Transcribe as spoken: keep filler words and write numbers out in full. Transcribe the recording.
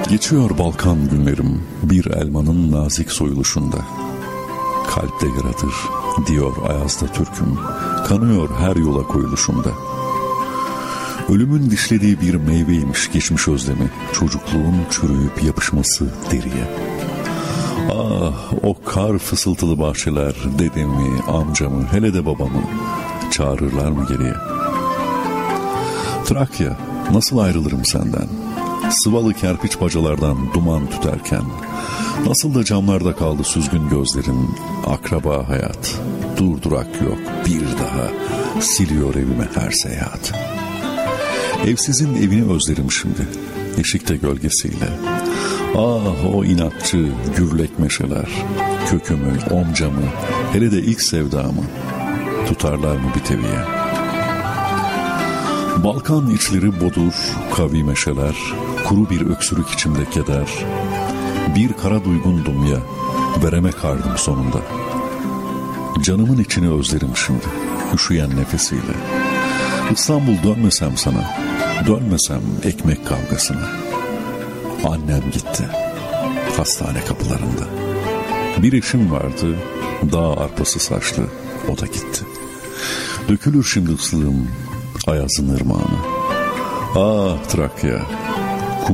Geçiyor Balkan günlerim bir elmanın nazik soyuluşunda. Kalpte yaradır diyor Ayaz'da türküm, kanıyor her yola koyuluşunda. Ölümün dişlediği bir meyveymiş geçmiş özlemi, çocukluğun çürüyüp yapışması deriye. Ah o kar fısıltılı bahçeler, dedemi, amcamı, hele de babamı çağırırlar mı geriye? Trakya, nasıl ayrılırım senden? Sıvalı kerpiç bacalardan duman tüterken, nasıl da camlarda kaldı süzgün gözlerin, akraba hayat, durdurak yok bir daha, siliyor evime her seyahat. Evsizin evini özlerim şimdi, eşikte gölgesiyle. Ah o inatçı gürlek meşeler, kökümü, omcamı, hele de ilk sevdamı tutarlar mı bir teviye? Balkan içleri bodur, kavi meşeler, kuru bir öksürük içimde keder. Bir kara duygundum ya, vereme kardım sonunda. Canımın içini özlerim şimdi, üşüyen nefesiyle. İstanbul dönmesem sana, dönmesem ekmek kavgasına. Annem gitti, hastane kapılarında. Bir eşim vardı, dağ arpası saçlı, o da gitti. Dökülür şimdi ıslığım Ayaz'ın ırmağına. Ah Trakya,